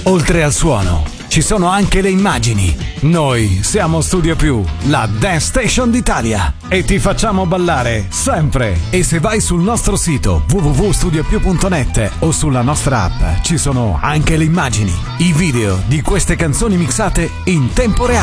Oltre al suono, ci sono anche le immagini. Noi siamo Studio Più, la Dance Station d'Italia. E ti facciamo ballare sempre. E se vai sul nostro sito www.studiopiù.net o sulla nostra app, ci sono anche le immagini, i video di queste canzoni mixate in tempo reale.